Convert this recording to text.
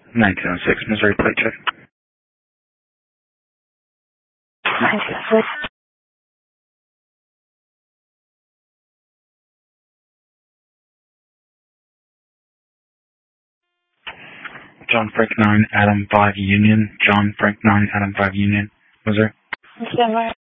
1906, Missouri plate check. 1906. John Frank 9, Adam 5 Union. John Frank 9, Adam 5 Union, Missouri. Missouri.